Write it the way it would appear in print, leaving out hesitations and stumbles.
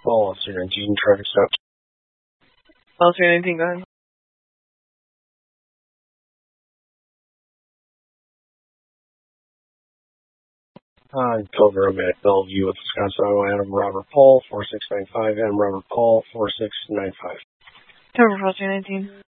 Call Officer 19, traffic stop. Officer 19, go ahead. Culver Road at Bellevue with Wisconsin Highway, Adam Robert Paul, 4695, Adam Robert Paul, 4695. Cover, Officer 19.